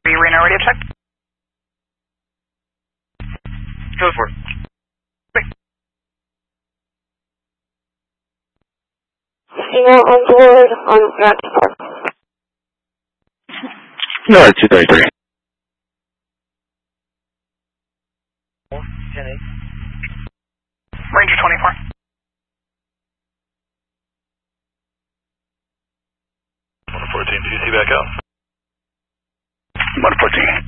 Reno, ready to check? Go for it. Senior on board on ground support. No, 233. 10-8. Ranger 24. $114, GC back out. 114.